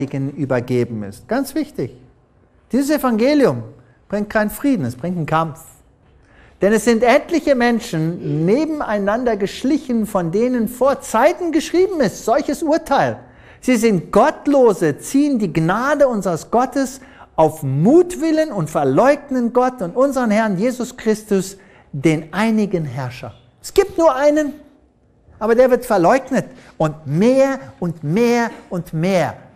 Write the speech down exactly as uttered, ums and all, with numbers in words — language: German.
übergeben ist. Ganz wichtig. Dieses Evangelium bringt keinen Frieden, es bringt einen Kampf. Denn es sind etliche Menschen nebeneinander geschlichen, von denen vor Zeiten geschrieben ist, solches Urteil. Sie sind Gottlose, ziehen die Gnade unseres Gottes auf Mutwillen und verleugnen Gott und unseren Herrn Jesus Christus, den einigen Herrscher. Es gibt nur einen, aber der wird verleugnet. Und mehr und mehr und mehr